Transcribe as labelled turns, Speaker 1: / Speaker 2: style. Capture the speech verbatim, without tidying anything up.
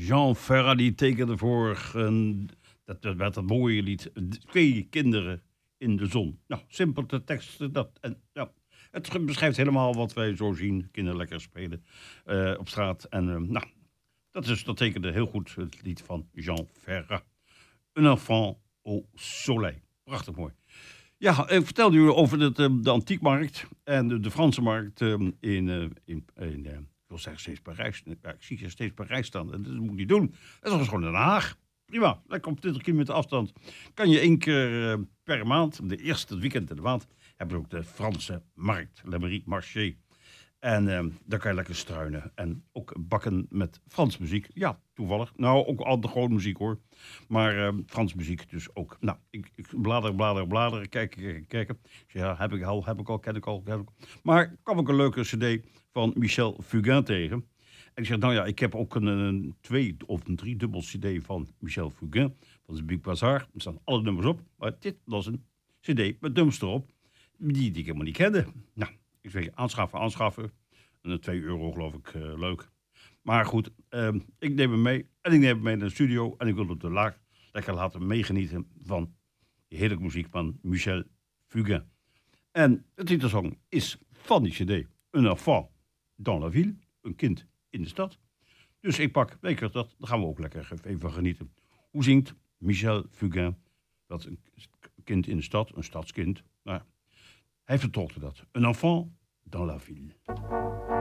Speaker 1: Jean Ferrat die tekende voor, een, dat, dat werd een mooie lied, Twee kinderen in de zon. Nou, simpel de tekst. Dat, en, ja, het beschrijft helemaal wat wij zo zien. Kinderen lekker spelen uh, op straat. En uh, nou, dat, is, dat tekende heel goed het lied van Jean Ferrat. Un enfant au soleil. Prachtig mooi. Ja, ik vertelde u over de, de, de antiekmarkt en de, de Franse markt um, in, uh, in, in uh, ik wil zeggen steeds Parijs. Ja, ik zie je steeds Parijs staan. Dat moet ik niet doen. Dat is gewoon Den Haag. Prima. Lekker op twintig kilometer afstand. Kan je één keer uh, per maand, de eerste weekend in de maand, hebben we ook de Franse markt. Le Marie Marché. En uh, daar kan je lekker struinen. En ook bakken met Frans muziek. Ja, toevallig. Nou, ook al de gewone muziek hoor. Maar uh, Frans muziek dus ook. Nou, ik, ik blader, blader, bladeren. Kijken, kijken, kijken. Ik zeg, ja, heb ik al, heb ik al, ken ik al. Ken ik al. Maar kwam ook een leuke cd van Michel Fugain tegen. En ik zeg, nou ja, ik heb ook een, een twee of een drie dubbel cd van Michel Fugain. Van de Big Bazaar. Er staan alle nummers op. Maar dit was een cd met nummers erop. Die, die ik helemaal niet kende. Nou. Ik zeg, aanschaffen, aanschaffen. En twee euro geloof ik, uh, leuk. Maar goed, uh, ik neem hem mee. En ik neem hem mee naar de studio. En ik wil op de laag lekker laten meegenieten van de heerlijke muziek van Michel Fugain. En de titelsong is van die cd. Un enfant dans la ville. Een kind in de stad. Dus ik pak, weet je dat, dan gaan we ook lekker even genieten. Hoe zingt Michel Fugain dat een kind in de stad, een stadskind, nou, hij vertolkte dat. Un enfant dans la ville.